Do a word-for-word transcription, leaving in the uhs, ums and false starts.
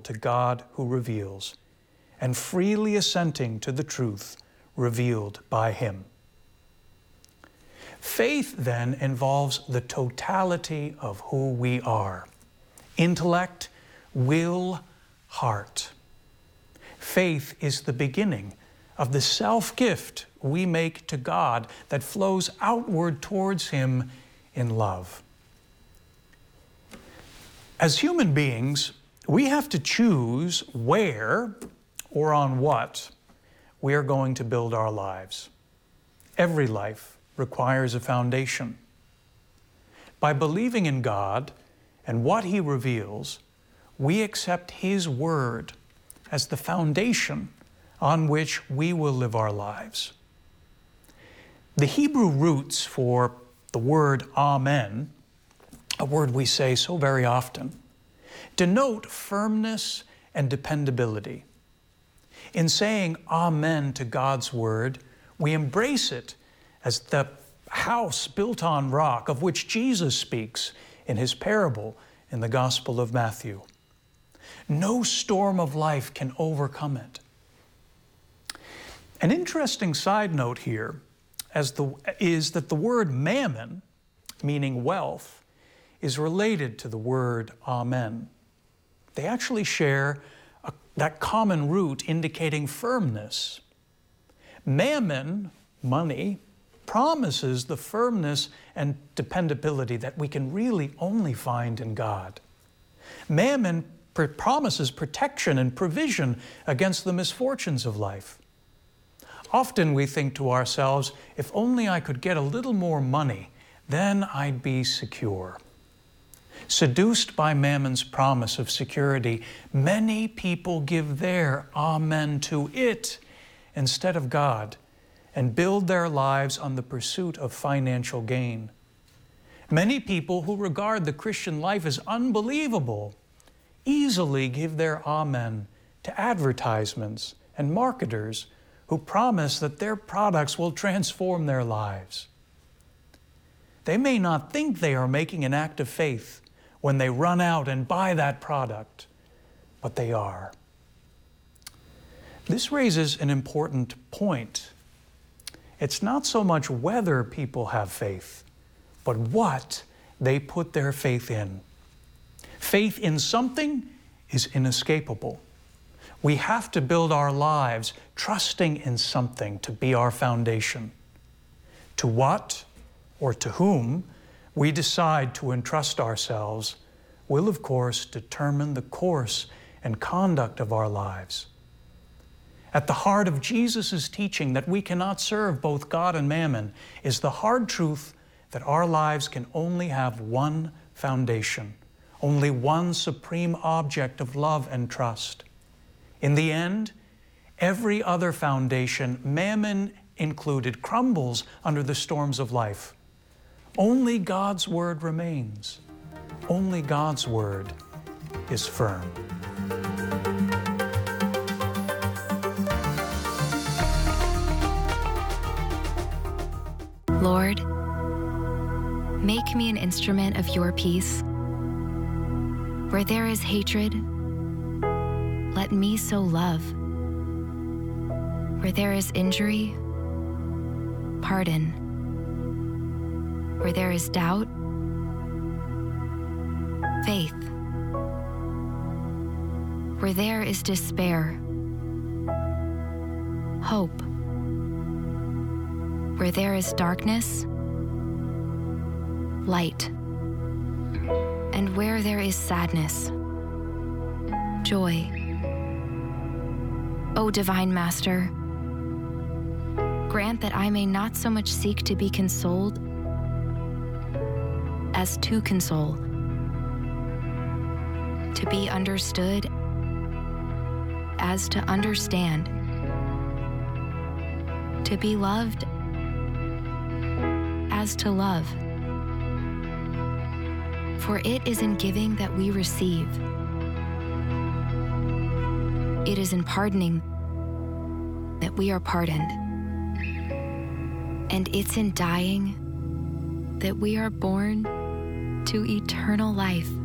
to God who reveals, and freely assenting to the truth revealed by Him. Faith then involves the totality of who we are: intellect, will, heart. Faith is the beginning of the self-gift we make to God that flows outward towards Him in love. As human beings, we have to choose where or on what we are going to build our lives. Every life requires a foundation. By believing in God and what He reveals, we accept His Word as the foundation on which we will live our lives. The Hebrew roots for the word Amen, a word we say so very often, denote firmness and dependability. In saying Amen to God's Word, we embrace it as the house built on rock of which Jesus speaks in His parable in the Gospel of Matthew. No storm of life can overcome it. An interesting side note here as the, is that the word mammon, meaning wealth, is related to the word Amen. They actually share a, that common root indicating firmness. Mammon, money, promises the firmness and dependability that we can really only find in God. Mammon pr- promises protection and provision against the misfortunes of life. Often we think to ourselves, if only I could get a little more money, then I'd be secure. Seduced by Mammon's promise of security, many people give their amen to it instead of God and build their lives on the pursuit of financial gain. Many people who regard the Christian life as unbelievable easily give their amen to advertisements and marketers who promise that their products will transform their lives. They may not think they are making an act of faith when they run out and buy that product, but they are. This raises an important point. It's not so much whether people have faith, but what they put their faith in. Faith in something is inescapable. We have to build our lives trusting in something to be our foundation. To what or to whom we decide to entrust ourselves will, of course, determine the course and conduct of our lives. At the heart of Jesus' teaching that we cannot serve both God and mammon is the hard truth that our lives can only have one foundation, only one supreme object of love and trust. In the end, every other foundation, mammon included, crumbles under the storms of life. Only God's Word remains. Only God's Word is firm. Lord, make me an instrument of your peace. Where there is hatred, let me sow love. Where there is injury, pardon. Where there is doubt, faith. Where there is despair, hope. Where there is darkness, light. And where there is sadness, joy. O Divine Master, grant that I may not so much seek to be consoled as to console, to be understood as to understand, to be loved as to love. For it is in giving that we receive. It is in pardoning that we are pardoned. And it's in dying that we are born to eternal life.